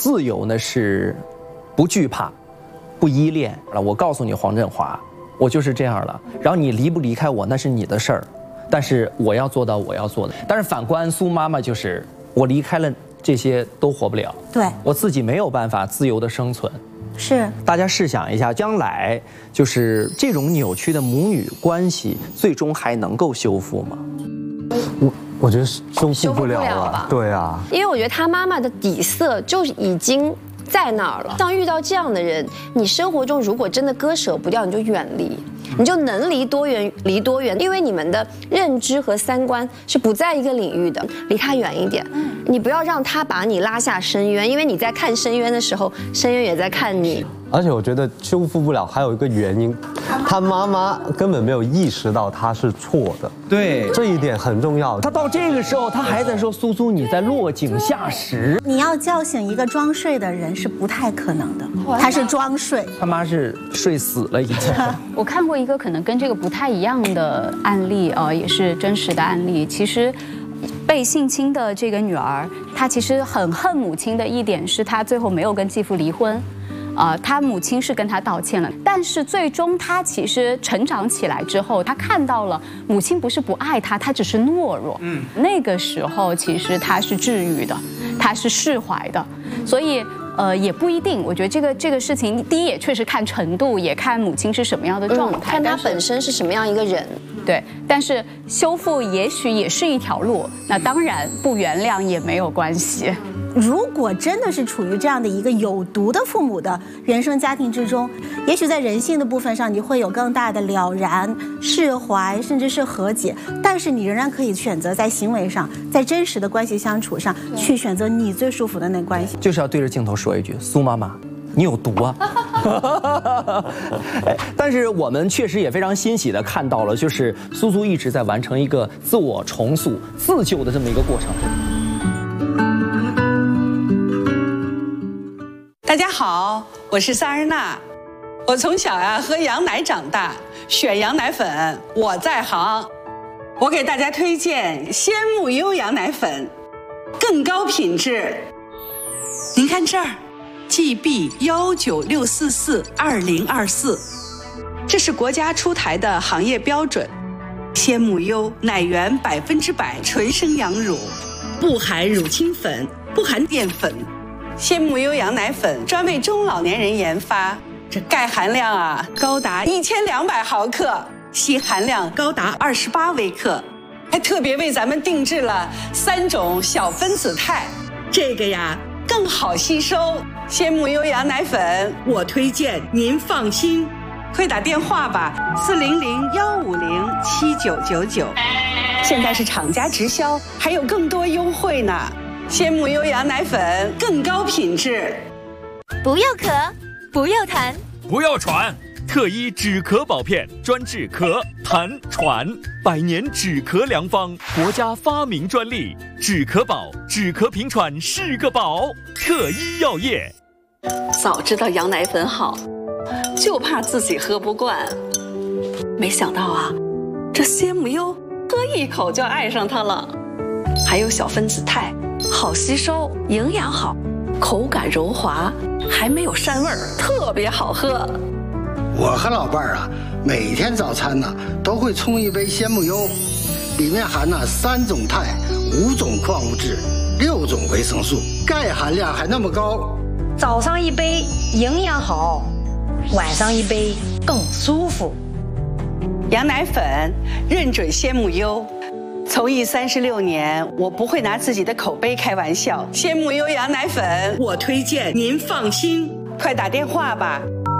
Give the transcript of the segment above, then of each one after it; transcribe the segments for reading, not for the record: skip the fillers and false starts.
自由呢是不惧怕，不依恋。我告诉你，黄振华，我就是这样了。然后你离不离开我那是你的事儿，但是我要做到我要做的。但是反观苏妈妈，就是我离开了这些都活不了， 对我自己没有办法自由的生存。 是， 大家试想一下，将来就是这种扭曲的母女关系，最终还能够修复吗？ 我觉得修复不了了。对啊， 因为我觉得他妈妈的底色就已经在那儿了。像遇到这样的人，你生活中如果真的割舍不掉，你就远离。你就能离多远离多远，因为你们的认知和三观是不在一个领域的，离他远一点。你不要让他把你拉下深渊，因为你在看深渊的时候，深渊也在看你。 而且我觉得修复不了，还有一个原因，他妈妈根本没有意识到他是错的。 对， 这一点很重要。 他到这个时候，他还在说苏苏你在落井下石。 你要叫醒一个装睡的人是不太可能的，他是装睡。 他妈是睡死了已经。 我看过一个可能跟这个不太一样的案例也是真实的案例。其实被性侵的这个女儿，她其实很恨母亲的一点是，她最后没有跟继父离婚。他母亲是跟他道歉了，但是最终他其实成长起来之后，他看到了母亲不是不爱他，他只是懦弱。那个时候其实他是治愈的，他是释怀的，所以也不一定。我觉得这个事情，第一也确实看程度，也看母亲是什么样的状态， 看他本身是什么样一个人。 对，但是修复也许也是一条路。那当然不原谅也没有关系。 如果真的是处于这样的一个有毒的父母的原生家庭之中，也许在人性的部分上你会有更大的了然、释怀，甚至是和解，但是你仍然可以选择在行为上，在真实的关系相处上去选择你最舒服的那关系。 就是要对着镜头说一句：苏妈妈，你有毒啊！但是我们确实也非常欣喜地看到了，就是苏苏一直在完成一个自我重塑、自救的这么一个过程。 大家好，我是萨日娜。我从小喝羊奶长大，选羊奶粉我在行。我给大家推荐鲜木优羊奶粉，更高品质。您看这儿 ，GB196442024，这是国家出台的行业标准。鲜木优奶源100%纯生羊乳，不含乳清粉，不含淀粉。鲜木优羊奶粉专为中老年人研发，这钙含量高达1200毫克，硒含量高达28微克，还特别为咱们定制了3种小分子肽，这个更好吸收。鲜木优羊奶粉我推荐您放心，快打电话吧，400-150-7999，现在是厂家直销，还有更多优惠呢。鲜木优羊奶粉更高品质。 不要咳，不要痰， 不要喘，特医止咳宝片专治咳、痰、喘，100年止咳良方，国家发明专利，止咳宝，止咳平喘是个宝。特医药业。 早知道羊奶粉好，就怕自己喝不惯。没想到这鲜木优喝一口就爱上它了，还有小分子肽。好吸收，营养好，口感柔滑，还没有膻味儿，特别好喝。 我和老伴儿每天早餐都会冲一杯鲜木优，里面含3种肽、5种矿物质、6种维生素，钙含量还那么高。 早上一杯营养好，晚上一杯更舒服。 羊奶粉认准鲜木优。从艺36年，我不会拿自己的口碑开玩笑。鲜木优羊奶粉我推荐您放心，快打电话吧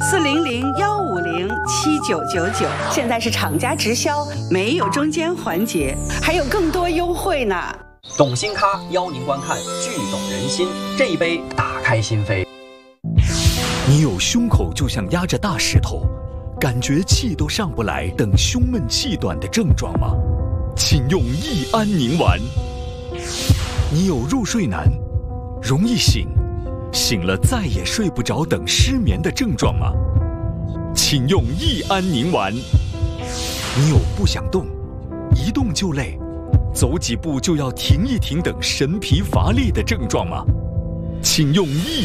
，400-150-7999，现在是厂家直销，没有中间环节，还有更多优惠呢。 懂心咖邀您观看剧懂人心，这一杯打开心扉。 你有胸口就像压着大石头，感觉气都上不来等胸闷气短的症状吗？请用益安宁丸。你有入睡难、容易醒、醒了再也睡不着等失眠的症状吗？请用益安宁丸。你有不想动、一动就累、走几步就要停一停等神疲乏力的症状吗？请用益